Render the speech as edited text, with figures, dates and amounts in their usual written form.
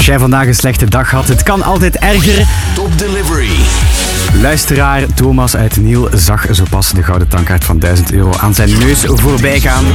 jij vandaag een slechte dag had, het kan altijd erger. Top Delivery. Luisteraar Thomas uit Niel zag zo pas de gouden tankkaart van €1000 aan zijn neus voorbij gaan.